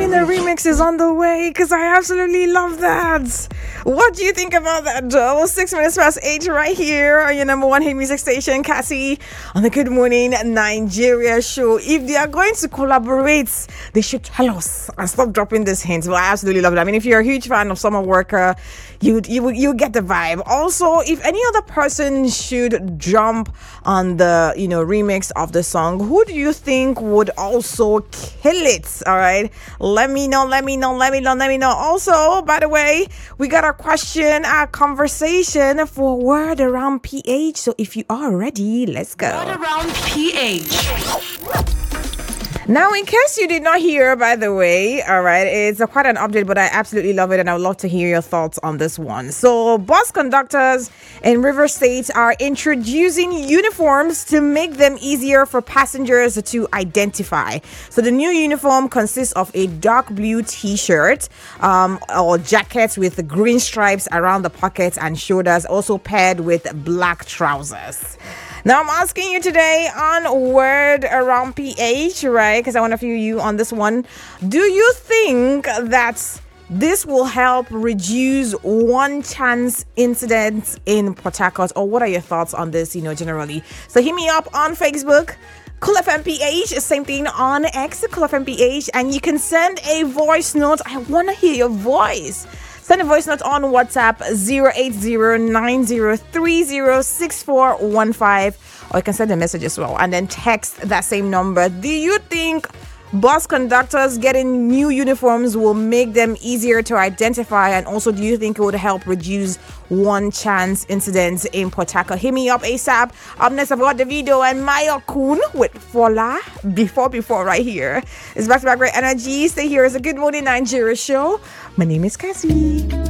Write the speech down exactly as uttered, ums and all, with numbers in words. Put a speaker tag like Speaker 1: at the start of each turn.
Speaker 1: and the remix is on the way because I absolutely love that. What do you think about that, Joe? Six minutes past eight right here on your number one hit music station, Cassie, on the Good Morning Nigeria show. If they are going to collaborate, they should tell us and stop dropping these hints. Well, I absolutely love it. I mean, if you're a huge fan of Summer Worker, you you you get the vibe. Also, if any other person should jump on the you know remix of the song, who do you think would also kill it? All right, let me know. Let me know. Let me know. Let me know. Also, by the way, we got our question, our conversation for Word Around P H. So if you are ready, let's go.
Speaker 2: Word Around P H.
Speaker 1: Now, in case you did not hear, by the way, all right, it's a, quite an update, but I absolutely love it, and I would love to hear your thoughts on this one. So, bus conductors in River State are introducing uniforms to make them easier for passengers to identify. So, the new uniform consists of a dark blue T-shirt um, or jacket with green stripes around the pockets and shoulders, also paired with black trousers. Now, I'm asking you today on Word Around P H, right? Because I want to feel you on this one. Do you think that this will help reduce one chance incidents in Port Harcourt? Or what are your thoughts on this, you know, generally? So hit me up on Facebook. Cool F M P H, same thing on X, Cool F M P H. And you can send a voice note. I want to hear your voice. Send a voice note on WhatsApp zero eight zero nine zero three zero six four one five, or you can send a message as well and then text that same number. Do you think bus conductors getting new uniforms will make them easier to identify, and also do you think it would help reduce one chance incidents in Port Harcourt? Hit me up ASAP. Up next, I've got Davido and Maya Kun with Fola. Before Before right here. It's back to back great energy. Stay here. It's a Good Morning Nigeria show. My name is Cassie.